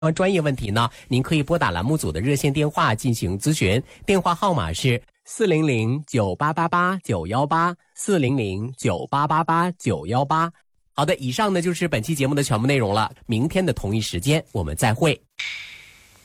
专业问题呢，您可以拨打栏目组的热线电话进行咨询，电话号码是400-9888-918，400-9888-918。好的，以上呢就是本期节目的全部内容了，明天的同一时间我们再会。